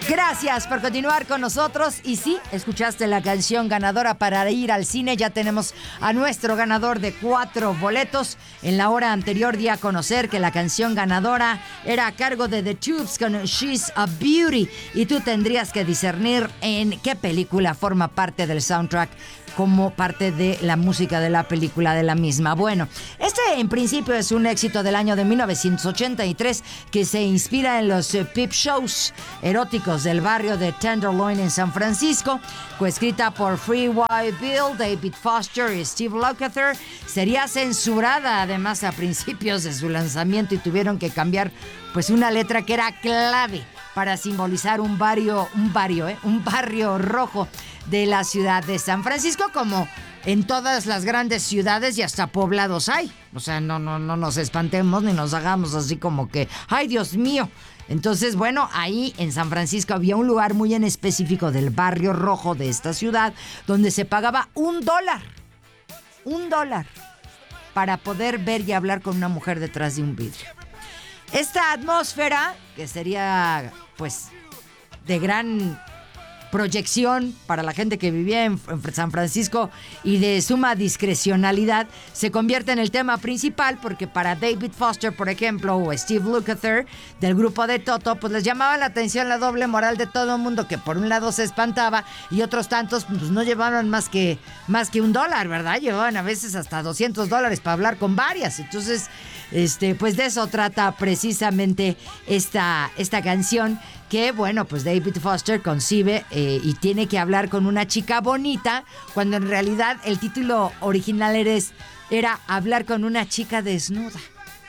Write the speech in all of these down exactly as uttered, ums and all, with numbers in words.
Gracias por continuar con nosotros. Y sí, escuchaste la canción ganadora para ir al cine. Ya tenemos a nuestro ganador de cuatro boletos. En la hora anterior di a conocer que la canción ganadora era a cargo de The Tubes con She's a Beauty. Y tú tendrías que discernir en qué película forma parte del soundtrack como parte de la música de la película de la misma. Bueno, este en principio es un éxito del año de mil novecientos ochenta y tres que se inspira en los eh, peep shows eróticos del barrio de Tenderloin en San Francisco, coescrita por Free White Bill, David Foster y Steve Lukather. Sería censurada además a principios de su lanzamiento y tuvieron que cambiar pues una letra que era clave para simbolizar un barrio, un barrio, ¿eh? un barrio rojo de la ciudad de San Francisco, como en todas las grandes ciudades y hasta poblados hay. O sea, no, no, no nos espantemos ni nos hagamos así como que, ¡ay, Dios mío! Entonces, bueno, ahí en San Francisco había un lugar muy en específico del barrio rojo de esta ciudad donde se pagaba un dólar, un dólar, para poder ver y hablar con una mujer detrás de un vidrio. Esta atmósfera, que sería, pues, de gran proyección para la gente que vivía en, en San Francisco y de suma discrecionalidad, se convierte en el tema principal porque para David Foster, por ejemplo, o Steve Lukather del grupo de Toto, pues les llamaba la atención la doble moral de todo el mundo, que por un lado se espantaba y otros tantos pues no llevaban más que, más que un dólar, ¿verdad? Llevaban a veces hasta doscientos dólares para hablar con varias. Entonces, este, pues de eso trata precisamente esta, esta canción, que, bueno, pues David Foster concibe eh, y tiene que hablar con una chica bonita, cuando en realidad el título original eres, era hablar con una chica desnuda.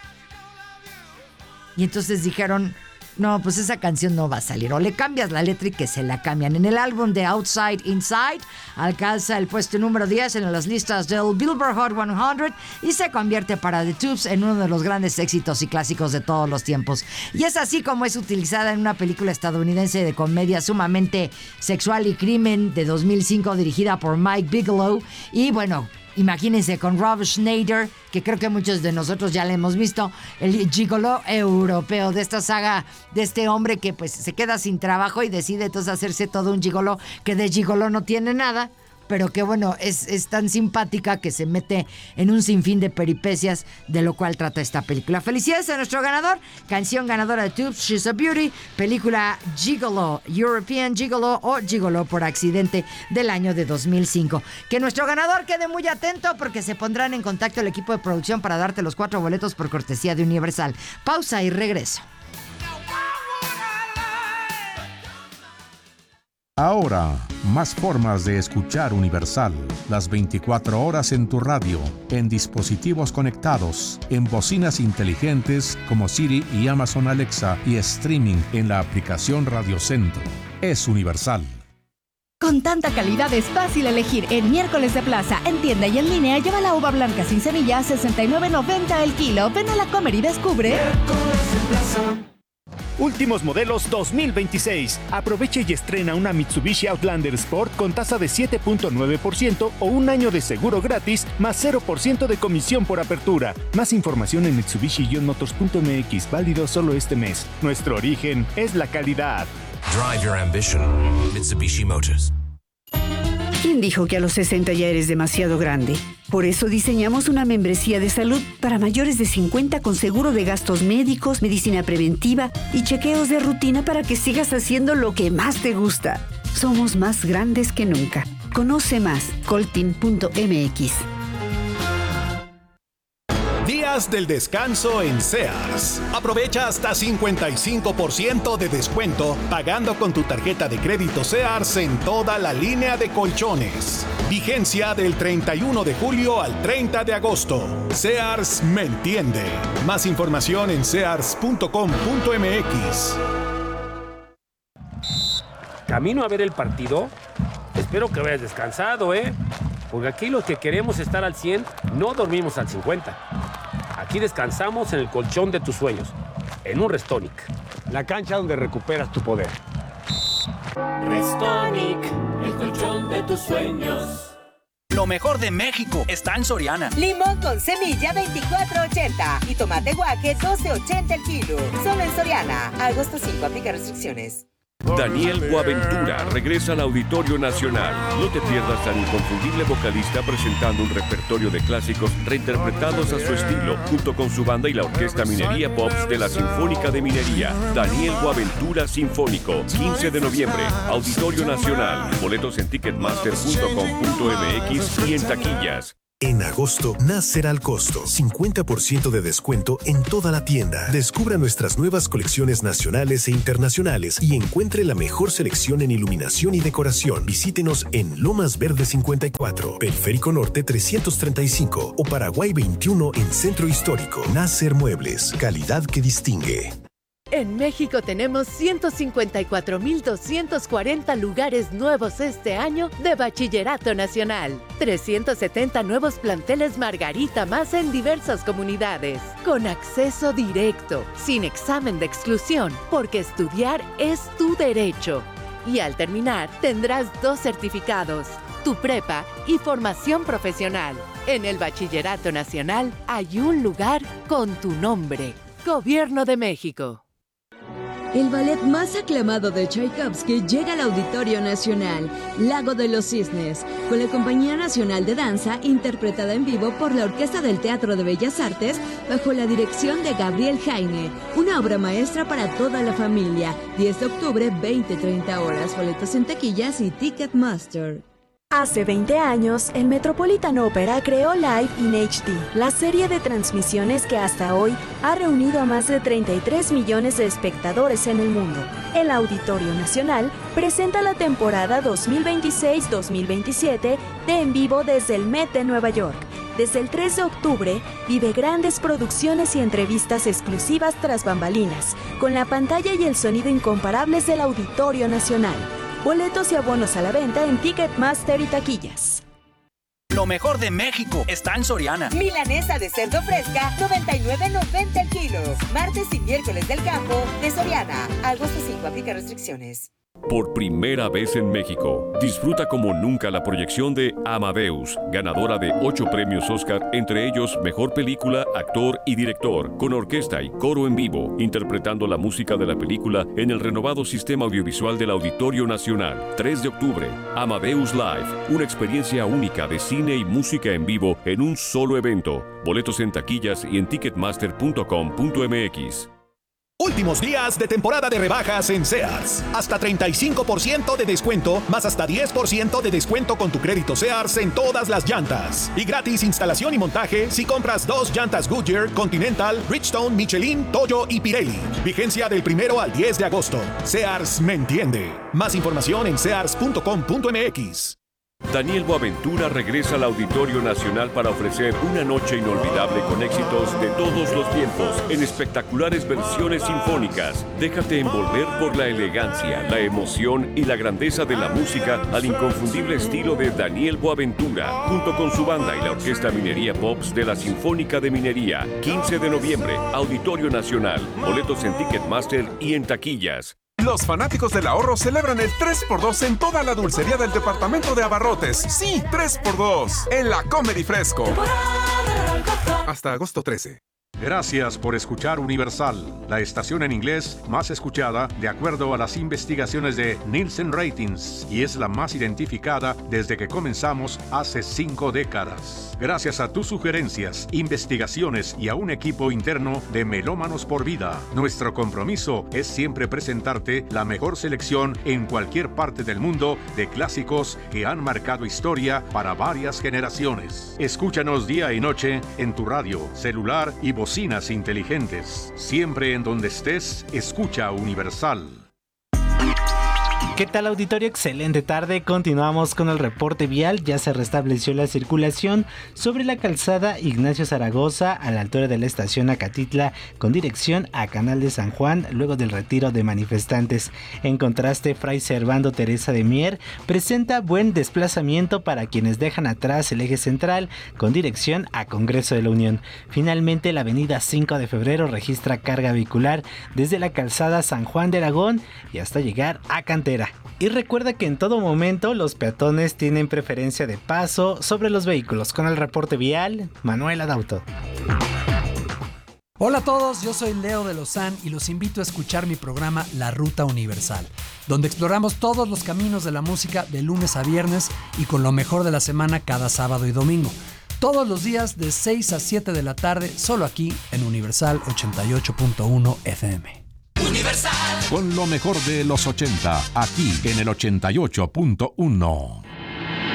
Y entonces dijeron, no, pues esa canción no va a salir. O le cambias la letra y que se la cambian. En el álbum de Outside Inside alcanza el puesto número diez en las listas del Billboard Hot cien y se convierte para The Tubes en uno de los grandes éxitos y clásicos de todos los tiempos. Y es así como es utilizada en una película estadounidense de comedia sumamente sexual y crimen de dos mil cinco dirigida por Mike Bigelow. Y bueno, imagínense con Rob Schneider, que creo que muchos de nosotros ya le hemos visto, el gigoló europeo de esta saga, de este hombre que pues se queda sin trabajo y decide entonces hacerse todo un gigoló, que de gigoló no tiene nada, pero que bueno, es, es tan simpática que se mete en un sinfín de peripecias, de lo cual trata esta película. Felicidades a nuestro ganador, canción ganadora de Tubes, She's a Beauty, película Gigolo, European Gigolo o Gigolo por accidente del año de dos mil cinco. Que nuestro ganador quede muy atento porque se pondrán en contacto el equipo de producción para darte los cuatro boletos por cortesía de Universal. Pausa y regreso. Ahora, más formas de escuchar Universal. Las veinticuatro horas en tu radio, en dispositivos conectados, en bocinas inteligentes como Siri y Amazon Alexa y streaming en la aplicación Radio Centro. Es Universal. Con tanta calidad es fácil elegir. En miércoles de plaza, en tienda y en línea, lleva la uva blanca sin semilla a sesenta y nueve noventa el kilo. Ven a la Comer y descubre. Miércoles de plaza. Últimos modelos dos mil veintiséis. Aprovecha y estrena una Mitsubishi Outlander Sport con tasa de siete punto nueve por ciento o un año de seguro gratis más cero por ciento de comisión por apertura. Más información en mitsubishi motors punto m x, válido solo este mes. Nuestro origen es la calidad. Drive your ambition. Mitsubishi Motors. ¿Quién dijo que a los sesenta ya eres demasiado grande? Por eso diseñamos una membresía de salud para mayores de cincuenta con seguro de gastos médicos, medicina preventiva y chequeos de rutina para que sigas haciendo lo que más te gusta. Somos más grandes que nunca. Conoce más, coltin punto m x. Días del descanso en Sears. Aprovecha hasta cincuenta y cinco por ciento de descuento pagando con tu tarjeta de crédito Sears en toda la línea de colchones. Vigencia del treinta y uno de julio al treinta de agosto. Sears me entiende. Más información en sears punto com punto m x. ¿Camino a ver el partido? Espero que vayas descansado, ¿eh? Porque aquí los que queremos estar al cien no dormimos al cincuenta. Aquí descansamos en el colchón de tus sueños, en un Restonic. La cancha donde recuperas tu poder. Restonic, el colchón de tus sueños. Lo mejor de México está en Soriana. Limón con semilla veinticuatro ochenta y tomate guaje doce ochenta el kilo. Solo en Soriana. Agosto cinco, aplica restricciones. Daniel Boaventura regresa al Auditorio Nacional. No te pierdas al inconfundible vocalista presentando un repertorio de clásicos reinterpretados a su estilo, junto con su banda y la Orquesta Minería Pops de la Sinfónica de Minería. Daniel Boaventura Sinfónico, quince de noviembre, Auditorio Nacional. Boletos en ticketmaster punto com punto m x y en taquillas. En agosto, nace al costo. cincuenta por ciento de descuento en toda la tienda. Descubra nuestras nuevas colecciones nacionales e internacionales y encuentre la mejor selección en iluminación y decoración. Visítenos en Lomas Verde cincuenta y cuatro, Periférico Norte trescientos treinta y cinco o Paraguay veintiuno en Centro Histórico. Nacer Muebles, calidad que distingue. En México tenemos ciento cincuenta y cuatro mil doscientos cuarenta lugares nuevos este año de Bachillerato Nacional. trescientos setenta nuevos planteles Margarita más en diversas comunidades. Con acceso directo, sin examen de exclusión, porque estudiar es tu derecho. Y al terminar, tendrás dos certificados, tu prepa y formación profesional. En el Bachillerato Nacional hay un lugar con tu nombre. Gobierno de México. El ballet más aclamado de Tchaikovsky llega al Auditorio Nacional, Lago de los Cisnes, con la Compañía Nacional de Danza, interpretada en vivo por la Orquesta del Teatro de Bellas Artes, bajo la dirección de Gabriel Jaime. Una obra maestra para toda la familia. diez de octubre, veinte a treinta horas. Boletos en taquillas y Ticketmaster. Hace veinte años, el Metropolitan Opera creó Live in H D, la serie de transmisiones que hasta hoy ha reunido a más de treinta y tres millones de espectadores en el mundo. El Auditorio Nacional presenta la temporada dos mil veintiséis dos mil veintisiete de En Vivo desde el Met de Nueva York. Desde el tres de octubre, vive grandes producciones y entrevistas exclusivas tras bambalinas, con la pantalla y el sonido incomparables del Auditorio Nacional. Boletos y abonos a la venta en Ticketmaster y taquillas. Lo mejor de México está en Soriana. Milanesa de cerdo fresca, noventa y nueve noventa el kilo. Martes y miércoles del campo de Soriana. Agosto cinco, aplica restricciones. Por primera vez en México, disfruta como nunca la proyección de Amadeus, ganadora de ocho premios Oscar, entre ellos Mejor Película, Actor y Director, con orquesta y coro en vivo, interpretando la música de la película en el renovado sistema audiovisual del Auditorio Nacional. tres de octubre, Amadeus Live, una experiencia única de cine y música en vivo en un solo evento. Boletos en taquillas y en ticketmaster punto com punto m x. Últimos días de temporada de rebajas en Sears. Hasta treinta y cinco por ciento de descuento, más hasta diez por ciento de descuento con tu crédito Sears en todas las llantas. Y gratis instalación y montaje si compras dos llantas Goodyear, Continental, Bridgestone, Michelin, Toyo y Pirelli. Vigencia del primero al diez de agosto. Sears me entiende. Más información en sears punto com punto m x. Daniel Boaventura regresa al Auditorio Nacional para ofrecer una noche inolvidable con éxitos de todos los tiempos en espectaculares versiones sinfónicas. Déjate envolver por la elegancia, la emoción y la grandeza de la música al inconfundible estilo de Daniel Boaventura, junto con su banda y la Orquesta Minería Pops de la Sinfónica de Minería. quince de noviembre, Auditorio Nacional. Boletos en Ticketmaster y en taquillas. Los fanáticos del ahorro celebran el tres por dos en toda la dulcería del departamento de Abarrotes. Sí, tres por dos en la Comedy Fresco. Hasta agosto trece. Gracias por escuchar Universal, la estación en inglés más escuchada de acuerdo a las investigaciones de Nielsen Ratings y es la más identificada desde que comenzamos hace cinco décadas. Gracias a tus sugerencias, investigaciones y a un equipo interno de Melómanos por Vida, nuestro compromiso es siempre presentarte la mejor selección en cualquier parte del mundo de clásicos que han marcado historia para varias generaciones. Escúchanos día y noche en tu radio, celular y voz. Bocinas inteligentes. Siempre en donde estés, escucha Universal. ¿Qué tal, auditorio? Excelente tarde. Continuamos con el reporte vial. Ya se restableció la circulación sobre la calzada Ignacio Zaragoza a la altura de la estación Acatitla con dirección a Canal de San Juan luego del retiro de manifestantes. En contraste, Fray Servando Teresa de Mier presenta buen desplazamiento para quienes dejan atrás el eje central con dirección a Congreso de la Unión. Finalmente, la avenida cinco de febrero registra carga vehicular desde la calzada San Juan de Aragón y hasta llegar a Cantera. Y recuerda que en todo momento los peatones tienen preferencia de paso sobre los vehículos. Con el reporte vial, Manuel Adauto. Hola a todos, yo soy Leo de Lozán y los invito a escuchar mi programa La Ruta Universal. donde exploramos todos los caminos de la música de lunes a viernes y con lo mejor de la semana cada sábado y domingo. Todos los días de seis a siete de la tarde, solo aquí en Universal ochenta y ocho punto uno F M. Universal. Con lo mejor de los ochenta, aquí en el ochenta y ocho punto uno.